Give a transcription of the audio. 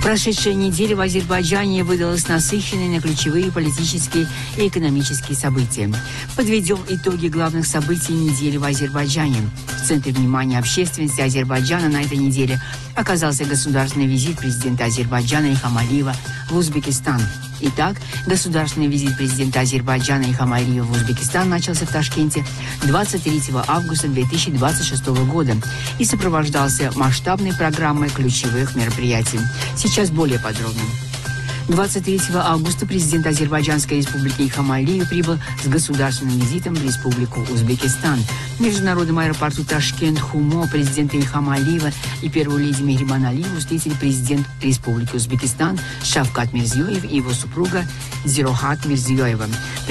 Прошедшая неделя в Азербайджане выдалась насыщенной на ключевые политические и экономические события. Подведем итоги главных событий недели в Азербайджане. В центре внимания общественности Азербайджана на этой неделе оказался государственный визит президента Азербайджана Ильхама Алиева в Узбекистан. Итак, государственный визит президента Азербайджана Ильхама Алиева в Узбекистан начался в Ташкенте 23 августа 2026 года и сопровождался масштабной программой ключевых мероприятий. Сейчас более подробно. 23 августа президент Азербайджанской республики Ильхам Алиев прибыл с государственным визитом в республику Узбекистан. В международном аэропорту Ташкент-Хумо президента Ильхама Алиева и первую леди Мехрибан Алиеву встретили президент республики Узбекистан Шавкат Мирзиёев и его супруга Зирохат Мирзиёева.